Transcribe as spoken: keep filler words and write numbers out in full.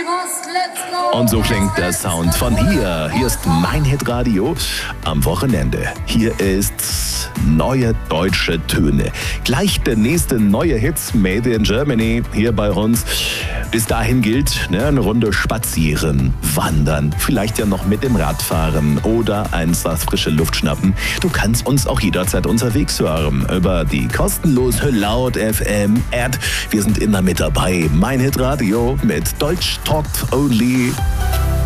Und so klingt der Sound von hier. Hier ist mein Hitradio am Wochenende. Hier ist neue deutsche Töne. Gleich der nächste neue Hit Made in Germany hier bei uns. Bis dahin gilt, ne, eine Runde spazieren, wandern, vielleicht ja noch mit dem Rad fahren oder einfach frische Luft schnappen. Du kannst uns auch jederzeit unterwegs hören über die kostenlose Laut F M App. Wir sind immer mit dabei. Mein Hitradio mit Deutsch Talk Only.